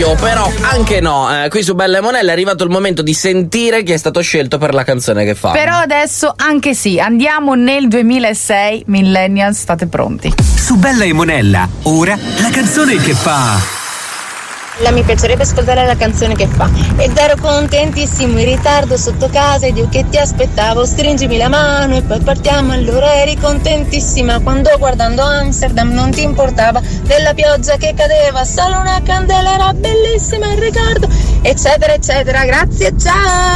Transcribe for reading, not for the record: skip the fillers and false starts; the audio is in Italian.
io, però anche no. Qui su Bella e Monella è arrivato il momento di sentire chi è stato scelto per la canzone che fa. Però adesso anche sì, andiamo nel 2006, Millennials, state pronti. Su Bella e Monella, ora la canzone che fa. Mi piacerebbe ascoltare la canzone che fa. Ed ero contentissimo in ritardo sotto casa ed io che ti aspettavo, stringimi la mano e poi partiamo. Allora eri contentissima quando guardando Amsterdam non ti importava della pioggia che cadeva, solo una candela, era bellissima il ricordo, eccetera eccetera. Grazie, ciao.